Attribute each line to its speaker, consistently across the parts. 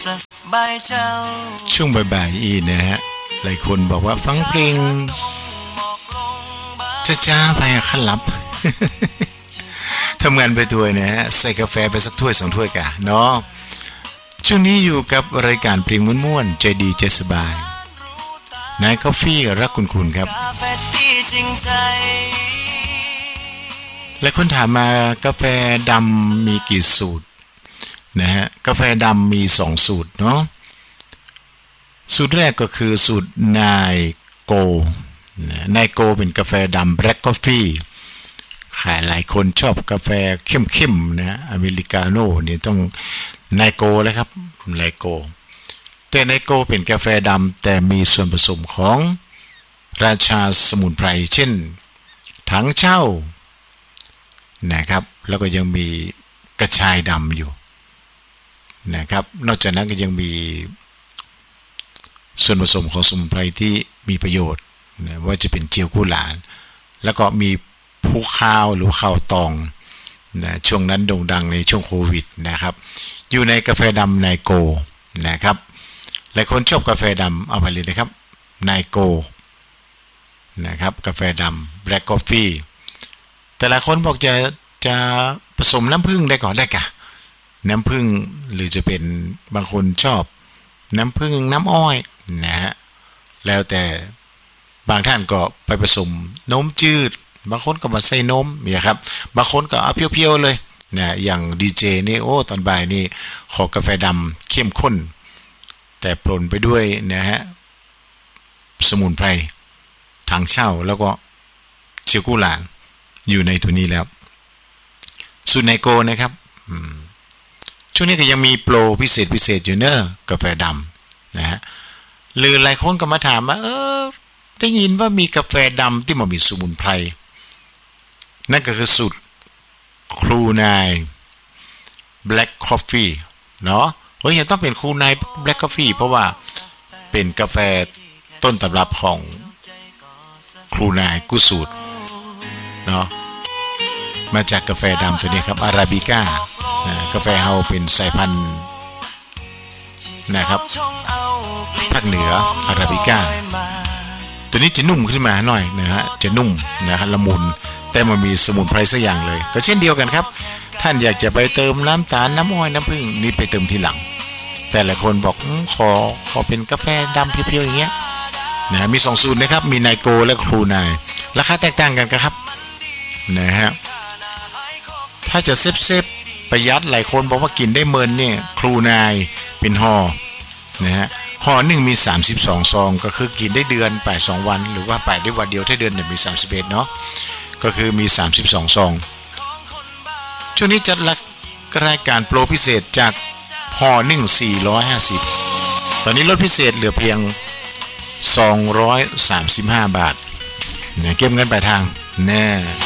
Speaker 1: ช่วงบ่ายๆอีนะฮะหลายคนบอกว่าฟังเพลงจ้าๆไปขันหลับ ทำงานไปด้วยนะฮะใส่กาแฟไปสักถ้วย2 ถ้วยกะเนาะช่วงนี้อยู่กับรายการเพลงม่วนๆใจดีใจสบายนายกาแฟรักคุณครับหลายคนถามมากาแฟดำมีกี่สูตรนะฮะกาแฟดำมี2สูตรเนาะสูตรแรกก็คือสูตรนายโกเป็นกาแฟดำ Black Coffee ขายหลายคนชอบกาแฟเข้มๆนะอเมริกาโน่เนี่ยต้องนายโกเลยครับนายโกแต่นายโกเป็นกาแฟดำแต่มีส่วนผสมของราชาสมุนไพรเช่นถังเช่านะครับแล้วก็ยังมีกระชายดำอยู่นะครับนอกจากนั้นก็ยังมีส่วนผสมของสมุนไพรที่มีประโยชน์นะว่าจะเป็นเจียวกุหลาบแล้วก็มีภูข้าวหรือข้าวตองนะช่วงนั้นโด่งดังในช่วงโควิดนะครับอยู่ในกาแฟดำไนโกนะครับหลายคนชอบกาแฟดำเอาไปเลยนะครับไนโกนะครับกาแฟดำ Black Coffee แต่ละคนบอกจะผสมน้ำผึ้งได้ก่อนได้กะน้ำผึ้งหรือจะเป็นบางคนชอบน้ำผึ้งน้ำอ้อยนะฮะแล้วแต่บางท่านก็ไปผสมนมจืดบางคนก็มาใส่นมเนี่ยครับบางคนก็เอาเพียวๆเลยนะอย่างดีเจนี่โอ้ตอนบ่ายนี่ขอกาแฟดำเข้มข้นแต่ปนไปด้วยนะฮะสมุนไพรถังเช่าแล้วก็เจียวกุหลาบอยู่ในตัวนี้แล้วสูตรไนโกนะครับช่วงนี้ก็ยังมีโปรพิเศษอยู่เนอะกาแฟดำนะฮะหรือหลายคนก็มาถามว่าได้ยินว่ามีกาแฟดำที่มันมีสมุนไพรนั่นก็คือสูตรครูนาย Black Coffee เนาะยังต้องเป็นครูนาย Black Coffee เพราะว่าเป็นกาแฟต้นตำรับของครูนายกุสูตรเนาะมาจากกาแฟดำตัวนี้ครับอาราบิก้ากาแฟเฮาเป็นสายพันธุ์นะครับภาคเหนืออาราบิก้าตัวนี้จะนุ่มขึ้นมาหน่อยนะฮะจะนุ่มนะฮะละมุนแต่มันมีสมุนไพรสักอย่างเลยก็เช่นเดียวกันครับท่านอยากจะไปเติมน้ำตาลน้ำอ้อยน้ำผึ้งนี่ไปเติมทีหลังแต่ละคนบอกขอเป็นกาแฟดำเพียวๆอย่างเงี้ยนะมี2สูตรนะครับมีไนโกและครูนายราคาแตกต่างกันครับนะฮะถ้าจะเซฟประหยัดหลายคนบอกว่ากินได้เมินเนี่ยครูนายเป็นห่อนะฮะห่อหนึ่งมี32ซองก็คือกินได้เดือนไป2วันหรือว่าไปได้วันเดียวถ้าเดือนเนี่ยมี31เนาะก็คือมี32ซองช่วงนี้จัดรายการโปรพิเศษจากห่อ1 450ตอนนี้ลดพิเศษเหลือเพียง235 บาทเนี่ยเก็บเงินปลายทางแน่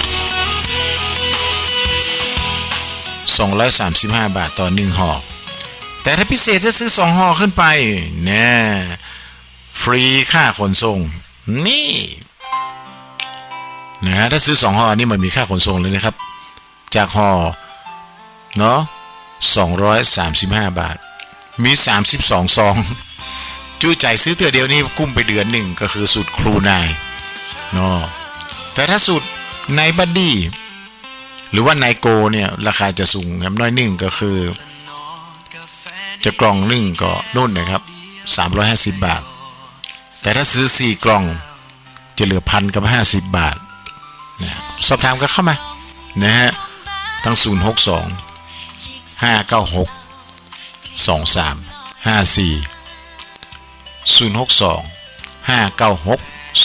Speaker 1: 235 บาทต่อ1ห่อแต่ถ้าพิเศษจะซื้อ2ห่อขึ้นไปแน่ฟรีค่าขนส่งนี่นะถ้าซื้อ2ห่อนี่มันมีค่าขนส่งเลยนะครับจากห่อเนาะ235 บาทมี32ซองจู้ใจซื้อเตือเดียวนี่กุ้มไปเดือนหนึ่งก็คือสูตรครูนายเนาะแต่ถ้าสูตรนายบัดดี้หรือว่านายโกเนี่ยราคาจะสูงครับน้อยหนึ่งก็คือจะกล่องหนึ่งก็นู่นนะครับ350 บาทแต่ถ้าซื้อ4กล่องจะเหลือ1,050 บาทนะสอบถามกันเข้ามานะฮะทั้ง062 596 2354 062 596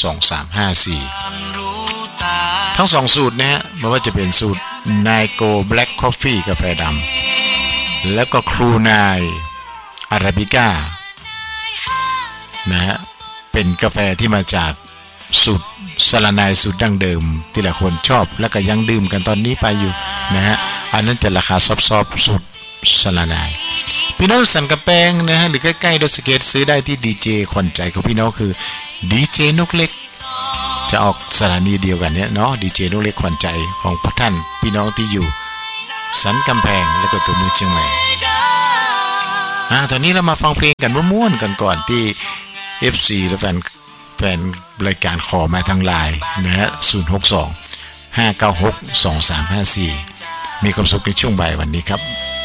Speaker 1: 2354ทั้ง2สูตรนะฮะไม่ว่าจะเป็นสูตรไนโก Black Coffee กาแฟดำแล้วก็ครูนายอาราบิก้านะฮะเป็นกาแฟที่มาจากสูตรสลานายสูตรดั้งเดิมที่หลายคนชอบแล้วก็ยังดื่มกันตอนนี้ไปอยู่นะฮะอันนั้นจะราคาซอฟๆสูตรสลานายพี่น้องสันกระแปงนะฮะหรือใกล้ๆดอยสะเก็ดซื้อได้ที่ดีเจขวัญใจของพี่น้องคือดีเจนกเล็กจะออกสถานีเดียวกันเนี่ยเนาะดีเจนกเล็กขวัญใจของพวกท่านพี่น้องที่อยู่สันกำแพงและก็ตัวเมืองเชียงใหม่ตอนนี้เรามาฟังเพลงกันม่วนๆกันก่อนที่ FC และแฟนรายการขอมาทางไลน์นะฮะ062 596 2354มีความสุขในช่วงบ่ายวันนี้ครับ